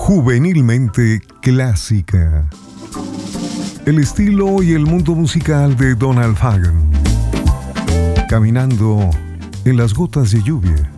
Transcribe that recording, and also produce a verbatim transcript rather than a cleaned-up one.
juvenilmente clásica. El estilo y el mundo musical de Donald Fagen. Caminando en las gotas de lluvia.